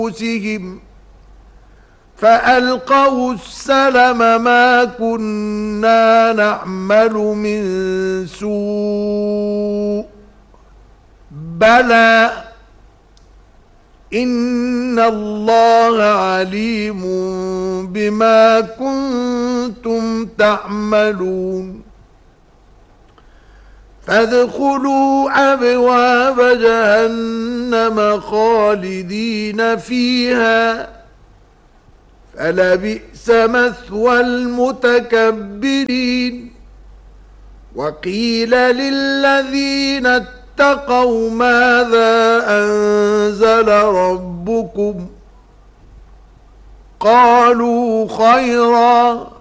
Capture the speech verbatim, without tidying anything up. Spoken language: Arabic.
أنفسهم فألقوا السلم ما كنا نعمل من سوء بلى إن الله عليم بما كنتم تعملون فادخلوا أبواب جهنم خالدين فيها فلبئس مثوى المتكبرين وقيل للذين اتقوا ماذا أنزل ربكم قالوا خيرا